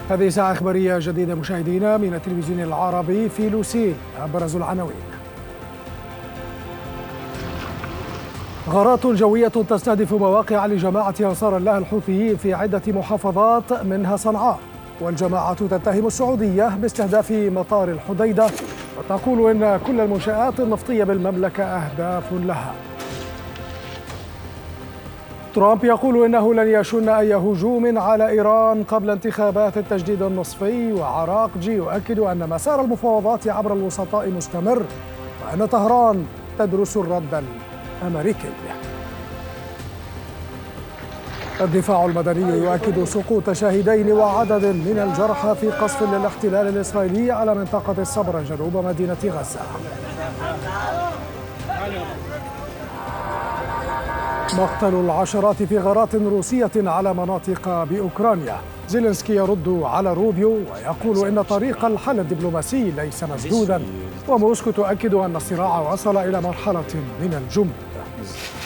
هذه ساعة إخبارية جديدة مشاهدينا من التلفزيون العربي في لوسيل. أبرز العناوين: غارات جوية تستهدف مواقع لجماعة أنصار الله الحوثيين في عدة محافظات منها صنعاء، والجماعة تتهم السعودية باستهداف مطار الحديدة وتقول إن كل المنشآت النفطية بالمملكة أهداف لها. ترامب يقول إنه لن يشن أي هجوم على إيران قبل انتخابات التجديد النصفي، وعراقجي يؤكد أن مسار المفاوضات عبر الوسطاء مستمر وأن طهران تدرس الرد الأمريكي. الدفاع المدني يؤكد سقوط شاهدين وعدد من الجرحى في قصف للاحتلال الإسرائيلي على منطقة الصبرا جنوب مدينة غزة. مقتل العشرات في غارات روسية على مناطق بأوكرانيا. زيلينسكي يرد على روبيو ويقول إن طريق الحل الدبلوماسي ليس مسدودا، وموسكو تؤكد أن الصراع وصل إلى مرحلة من الجمود.